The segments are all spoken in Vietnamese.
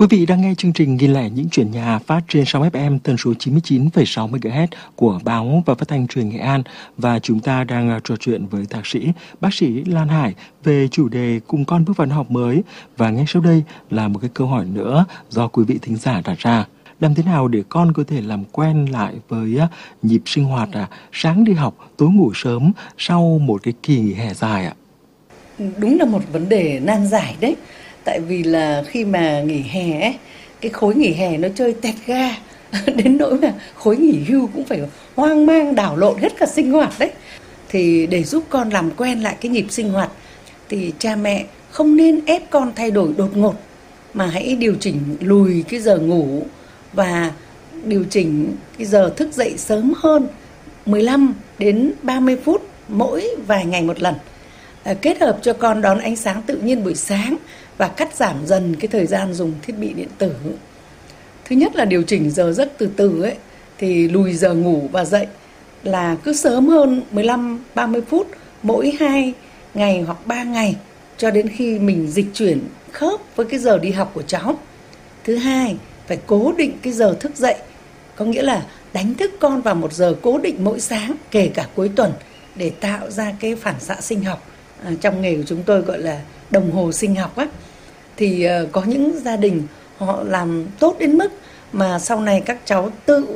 Quý vị đang nghe chương trình Ghi lẻ những chuyện nhà phát trên sóng FM tần số 99,6 MHz của Báo và Phát thanh Truyền Nghệ An, và chúng ta đang trò chuyện với thạc sĩ, bác sĩ Lan Hải về chủ đề Cùng con bước vào năm học mới. Và ngay sau đây là một cái câu hỏi nữa do quý vị thính giả đặt ra. Làm thế nào để con có thể làm quen lại với nhịp sinh hoạt sáng đi học, tối ngủ sớm sau một cái kỳ nghỉ hè dài ạ? Đúng là một vấn đề nan giải đấy. Tại vì là khi mà nghỉ hè ấy, cái khối nghỉ hè nó chơi tẹt ga đến nỗi mà khối nghỉ hưu cũng phải hoang mang đảo lộn hết cả sinh hoạt đấy. Thì để giúp con làm quen lại cái nhịp sinh hoạt thì cha mẹ không nên ép con thay đổi đột ngột, mà hãy điều chỉnh lùi cái giờ ngủ và điều chỉnh cái giờ thức dậy sớm hơn 15 đến 30 phút mỗi vài ngày một lần. Kết hợp cho con đón ánh sáng tự nhiên buổi sáng và cắt giảm dần cái thời gian dùng thiết bị điện tử. Thứ nhất là điều chỉnh giờ giấc từ từ ấy, thì lùi giờ ngủ và dậy là cứ sớm hơn 15-30 phút mỗi 2 ngày hoặc 3 ngày cho đến khi mình dịch chuyển khớp với cái giờ đi học của cháu. Thứ hai, phải cố định cái giờ thức dậy, có nghĩa là đánh thức con vào một giờ cố định mỗi sáng, kể cả cuối tuần, để tạo ra cái phản xạ sinh học. Trong nghề của chúng tôi gọi là đồng hồ sinh học á. Thì có những gia đình họ làm tốt đến mức mà sau này các cháu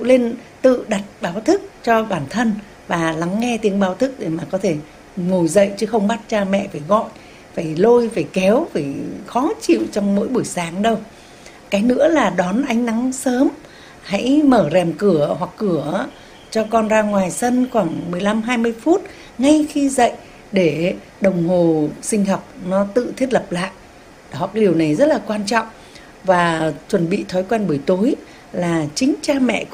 tự đặt báo thức cho bản thân và lắng nghe tiếng báo thức để mà có thể ngồi dậy, chứ không bắt cha mẹ phải gọi, phải lôi, phải kéo, phải khó chịu trong mỗi buổi sáng đâu. Cái nữa là đón ánh nắng sớm. Hãy mở rèm cửa hoặc cửa cho con ra ngoài sân khoảng 15-20 phút ngay khi dậy để đồng hồ sinh học nó tự thiết lập lại. Đó, cái điều này rất là quan trọng. Và chuẩn bị thói quen buổi tối là chính cha mẹ